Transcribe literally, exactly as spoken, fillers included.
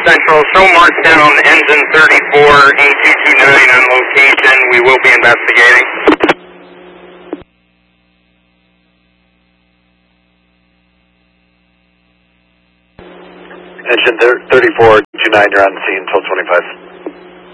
Central, show markdown engine thirty-four, A two two nine on location. We will be investigating. Engine thirty-four, two nine, you're on the scene, twelve twenty-five.